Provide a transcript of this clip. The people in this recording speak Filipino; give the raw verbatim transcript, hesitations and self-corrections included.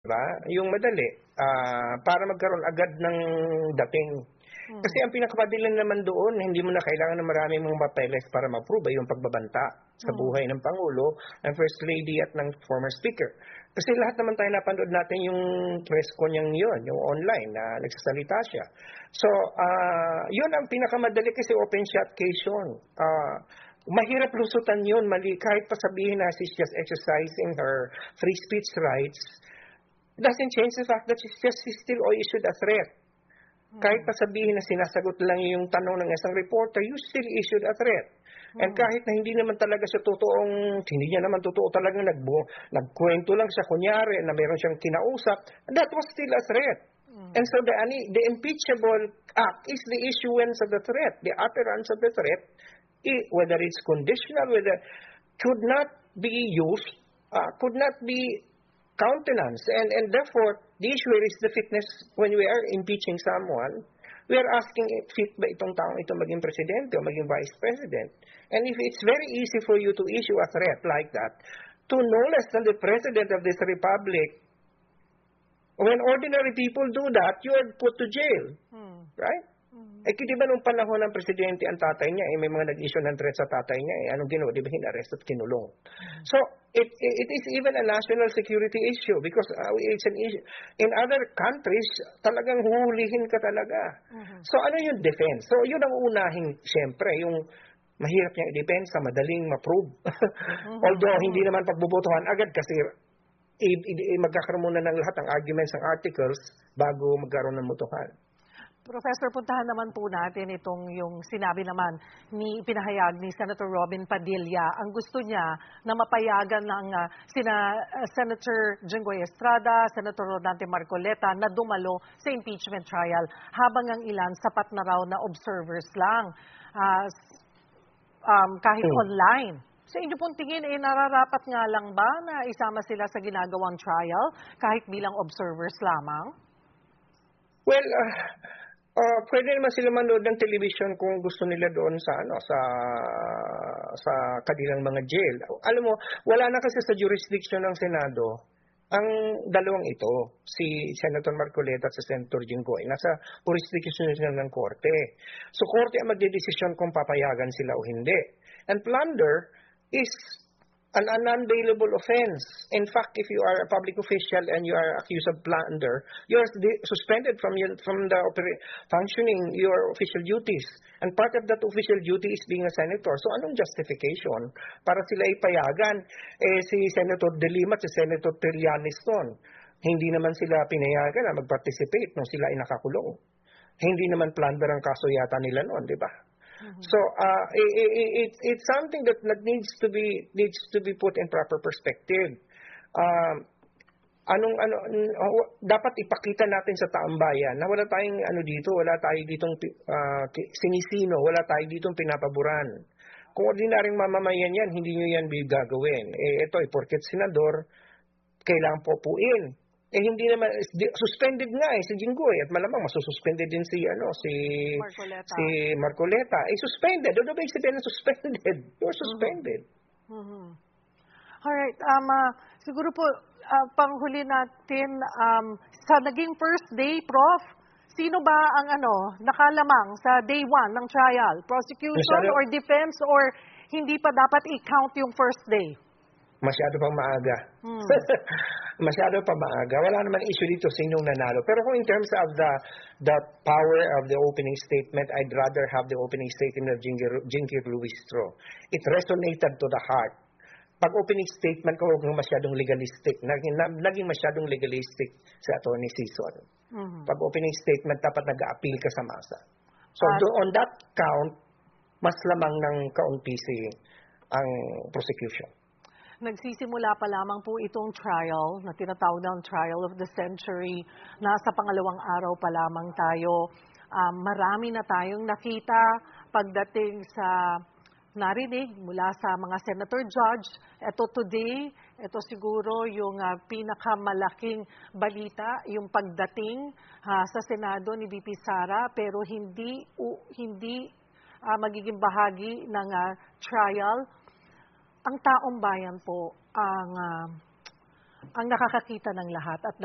ba? Yung madali, ah, para magkaroon agad ng dating. Hmm. Kasi ang pinakamadali naman doon, hindi mo na kailangan ng maraming mga papeles para ma-prove yung pagbabanta sa Hmm. buhay ng Pangulo, ng First Lady at ng former Speaker. Kasi lahat naman tayo napanood natin yung press con niyang yun, yung online na nagsasalita siya. So, ah, yun ang pinakamadali kasi open shot case yun. Ah, mahirap lusutan yun, mali, kahit pa sabihin na she's just exercising her free speech rights, it doesn't change the fact that she's just she's still issued a threat. Hmm. Kahit pa sabihin na sinasagot lang yung tanong ng isang reporter, you still issued a threat. Hmm. And kahit na hindi naman talaga siya totoong, hindi niya naman totoo talagang nagbu, nagkwento lang siya, kunyari, na meron siyang kinausap, that was still a threat. Hmm. And so the, the impeachable act is the issuance of the threat, the utterance of the threat, i- whether it's conditional, whether could not be used, uh, could not be countenance, and and therefore the issue is the fitness. When we are impeaching someone, we are asking if fit ba itong taong ito maging presidente o maging vice president. And if it's very easy for you to issue a threat like that to no less than the president of this republic, when ordinary people do that, you are put to jail. Hmm. Right? Hmm. Eh, di ba nung panahon ng presidente ang tatay niya, eh, may mga nag-issue ng threat sa tatay niya, eh, anong ginawa? Di ba hinarest at kinulong? So, it, it is even a national security issue because uh, it's an issue. In other countries, talagang huhulihin ka talaga. Mm-hmm. So, ano yung defense? So, yun ang unahing, siyempre, yung mahirap niyang i-depensa, madaling ma-prove. Mm-hmm. Although, hindi naman pagbubotohan agad kasi i- i- i- magkakaroon muna ng lahat ng arguments ng articles bago magkaroon ng botohan. Professor, puntahan naman po natin itong yung sinabi naman ni pinahayag ni Senator Robin Padilla. Ang gusto niya na mapayagan ng uh, sina uh, Senator Jinggoy Estrada, Senator Rodante Marcoleta na dumalo sa impeachment trial habang ang ilan sapat na raw na observers lang uh, um, kahit hmm. online. Sa inyo pong tingin, eh, nararapat nga lang ba na isama sila sa ginagawang trial kahit bilang observers lamang? Well, uh, Uh, pwede naman sila manood ng television kung gusto nila doon sa ano sa sa kanilang mga jail. Alam mo, wala na kasi sa jurisdiction ng Senado ang dalawang ito, si Senator Marcoleta at si Senator Jinggoy. Nasa jurisdiction sila ng korte. So korte ang magdedesisyon kung papayagan sila o hindi. And plunder is an unbailable offense. In fact, if you are a public official and you are accused of plunder, you are suspended from your, from the functioning your official duties. And part of that official duty is being a senator. So anong justification para sila ipayagan? Eh, si Senator De Lima at si Senator Trillanes doon, hindi naman sila pinayagan na mag-participate nung sila ay nakakulong. Hindi naman plunder ang kaso yata nila noon, di ba? Mm-hmm. So uh, it, it, it, it's something that needs to be needs to be put in proper perspective. Um, anong ano uh, dapat ipakita natin sa taong bayan na wala tayong ano dito, wala tayong ditong uh, sinisino, wala tayong ditong pinapaboran. Kung ordinaryong mamamayan yan, hindi niyo yan gagawin. Eh ito, eh, porket senador, kailangan popuin. Eh hindi naman suspended nga eh si Jinggoy at malamang masususpended din si ano si Marcoleta. si Marcoleta. Eh suspended. Ano ba yung sabihin na suspended? You're suspended. Mm-hmm. All right. Um, uh, siguro po uh, panghuli natin um, sa naging first day, Prof. Sino ba ang ano nakalamang sa day one ng trial? Prosecution Masyado, or defense or hindi pa dapat i-count yung first day? Masyado pang maaga. Hmm. Masyado pa maaga. Wala naman issue dito sinong nanalo. Pero kung in terms of the the power of the opening statement, I'd rather have the opening statement of Jinky Luistro. It resonated to the heart. Pag opening statement ko, huwag masyadong legalistic. Naging, naging masyadong legalistic si Atty. Sison. Mm-hmm. Pag opening statement, dapat nag-a-appeal ka sa masa. So uh, do, on that count, mas lamang ng kaunti si ang prosecution. Nagsisimula pa lamang po itong trial na tinatawag ng trial of the century. Nasa pangalawang araw pa lamang tayo. Um, marami na tayong nakita pagdating sa narinig mula sa mga senator judge. Ito today, ito siguro yung uh, pinakamalaking balita, yung pagdating uh, sa Senado ni V P Sara, pero hindi, uh, hindi uh, magiging bahagi ng uh, trial. Ang taong bayan po ang uh, ang nakakakita ng lahat at